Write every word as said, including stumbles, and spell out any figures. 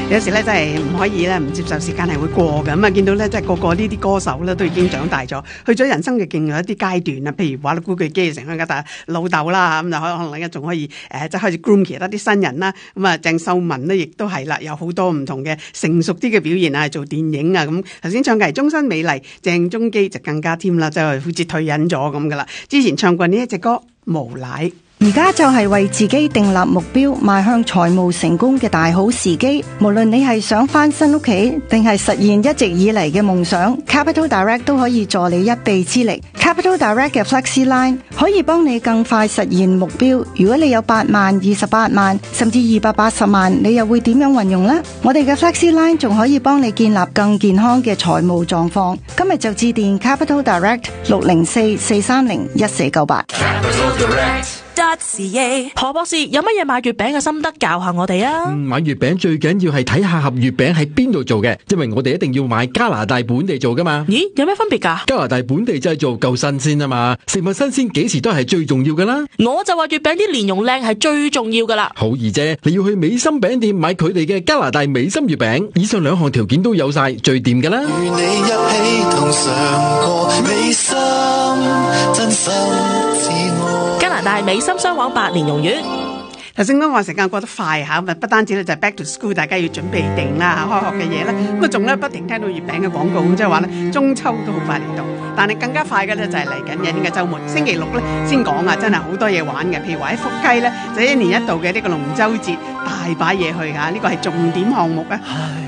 有時咧真係唔可以咧唔接受時間係會過嘅。咁啊見到咧即係個個呢啲歌手咧都已經長大咗，去咗人生嘅另外一啲階段啦。譬如話古巨基成家大老豆啦，咁就可可能咧仲可以誒即係開始 groom 其他啲新人啦。咁啊鄭秀文呢亦都係啦，有好多唔同嘅成熟啲嘅表現啊，做電影啊咁。頭先唱嘅係終身美麗，鄭中基就更加添啦，就係好似退隱咗咁噶啦。之前唱過呢一隻歌無賴。 而家就係為自己訂立目標，邁向財務成功嘅大好時機。無論你係想翻新屋企，定係實現一直以嚟嘅夢想， Capital Direct 都可以助你一臂之力。Capital Direct 嘅 Flexi Line 可以幫你更快實現目標。如果你有八萬、二十八萬，甚至二百八十萬，你又會點樣運用呢？我哋嘅 Flexi Line 仲可以幫你建立更健康嘅財務狀況。今日就致電 Capital Direct 六零四四三零一四九八。 何博士有乜嘢買月餅嘅心得教下我哋啊？ 嗯，買月餅最緊要係睇下盒月餅喺邊度做嘅，因為我哋一定要買加拿大本地做噶嘛。 咦，有咩分別噶？ 加拿大本地製造夠新鮮啊嘛，食物新鮮幾時都係最重要噶啦。 我就話月餅啲蓮蓉靚係最重要噶啦。 好易啫，你要去美心餅店買佢哋嘅加拿大美心月餅，以上兩項條件都有晒，最掂噶啦。與你一起同嘗過美心，真心自我。 加拿大美心雙黃白蓮蓉月。 頭先講話時間過得快嚇，咁啊不單止咧就係 back to school，大家要準備定啦開學嘅嘢啦，咁啊仲咧不停聽到月餅嘅廣告，咁即係話咧中秋都好快嚟到，但係更加快嘅咧就係嚟緊嘅呢個週末，星期六咧先講啊，真係好多嘢玩嘅，譬如話喺福雞咧就一年一度嘅呢個龍舟節，大把嘢去嚇，呢個係重點項目啊。